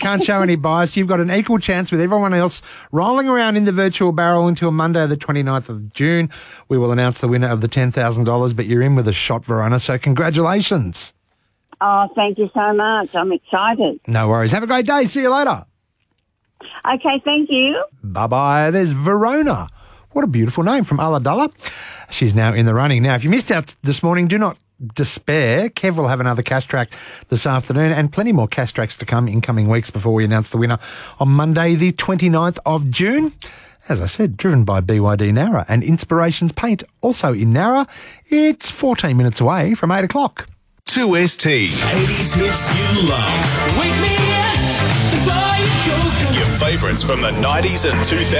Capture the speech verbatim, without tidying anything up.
can't show any bias. You've got an equal chance with everyone else rolling around in the virtual barrel until Monday, the twenty-ninth of June. We will announce the winner of the ten thousand dollars, but you're in with a shot, Verona, so congratulations. Oh, thank you so much. I'm excited. No worries. Have a great day. See you later. Okay, thank you. Bye-bye. There's Verona. What a beautiful name from Ulladulla. She's now in the running. Now, if you missed out this morning, do not despair. Kev will have another cash track this afternoon and plenty more cash tracks to come in coming weeks before we announce the winner on Monday, the twenty-ninth of June. As I said, driven by B Y D Nowra and Inspirations Paint, also in Nowra. It's fourteen minutes away from eight o'clock. two S T. eighties hits you love. Wake me up before you go, go. Your favourites from the nineties and two thousands.